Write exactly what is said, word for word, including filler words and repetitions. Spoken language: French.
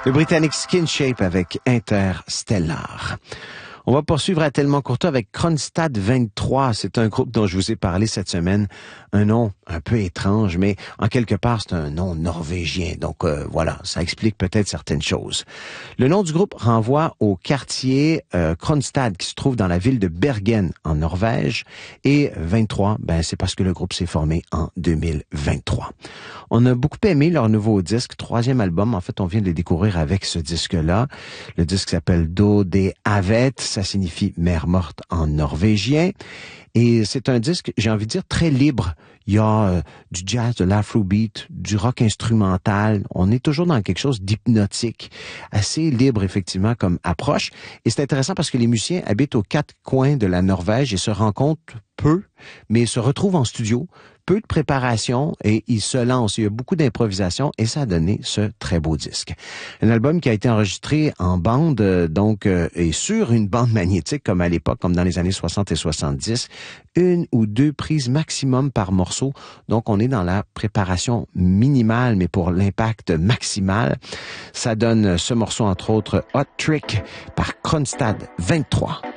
Le Britannique Skin Shape avec Interstellar. On va poursuivre à Tellement Courtois avec Kronstadt vingt-trois. C'est un groupe dont je vous ai parlé cette semaine. Un nom un peu étrange, mais en quelque part, c'est un nom norvégien. Donc euh, voilà, ça explique peut-être certaines choses. Le nom du groupe renvoie au quartier euh, Kronstadt qui se trouve dans la ville de Bergen en Norvège. Et vingt-trois, ben c'est parce que le groupe s'est formé en deux mille vingt-trois. On a beaucoup aimé leur nouveau disque, troisième album. En fait, on vient de les découvrir avec ce disque-là. Le disque s'appelle Do de Havet. Ça signifie mer morte en norvégien. Et c'est un disque, j'ai envie de dire, très libre. Il y a euh, du jazz, de l'afrobeat, du rock instrumental. On est toujours dans quelque chose d'hypnotique, assez libre effectivement comme approche. Et c'est intéressant parce que les musiciens habitent aux quatre coins de la Norvège et se rencontrent peu, mais se retrouvent en studio. Peu de préparation et ils se lancent. Il y a beaucoup d'improvisation et ça a donné ce très beau disque. Un album qui a été enregistré en bande, donc, euh, et sur une bande magnétique comme à l'époque, comme dans les années soixante et soixante-dix. Une ou deux prises maximum par morceau. Donc, on est dans la préparation minimale, mais pour l'impact maximal. Ça donne ce morceau, entre autres, Hot Trick par Kronstadt vingt-trois.